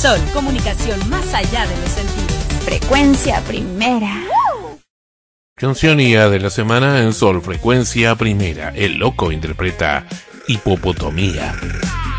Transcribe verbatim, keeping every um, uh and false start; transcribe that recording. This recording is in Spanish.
Sol, comunicación más allá de los sentidos. Frecuencia Primera. Canción I A de la semana en Sol Frecuencia Primera. El Loco interpreta Hipopotomía.